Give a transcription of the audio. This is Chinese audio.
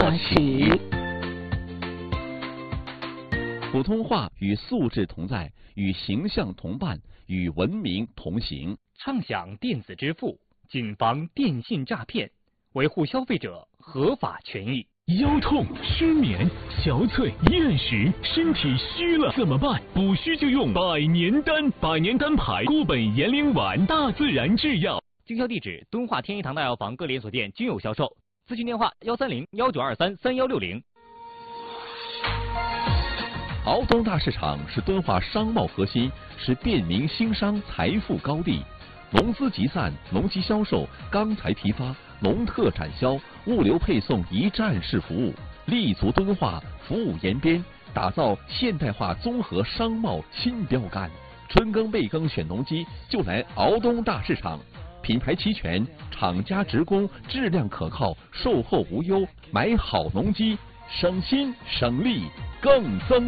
下去。 普通话与素质同在，与形象同伴，与文明同行。 畅享电子支付，谨防电信诈骗，维护消费者合法权益。 腰痛、失眠、憔悴、厌食，身体虚了怎么办？补虚就用百年丹，百年丹牌固本延龄丸，大自然制药。 经销地址：敦化天一堂大药房各连锁店均有销售。咨询电话：130-1923-3160。 敖东大市场是敦化商贸核心，是便民兴商财富高地。农资集散、农机销售、钢材批发、农特产销、物流配送一站式服务，立足敦化，服务延边，打造现代化综合商贸新标杆。春耕备耕选农机，就来敖东大市场。品牌齐全，厂家直供，质量可靠，售后无忧，买好农机，省心省力更增